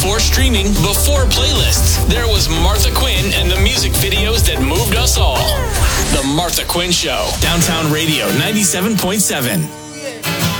before streaming, before playlists. There was Martha Quinn and the music videos that moved us all. The Martha Quinn Show. Downtown Radio 97.7.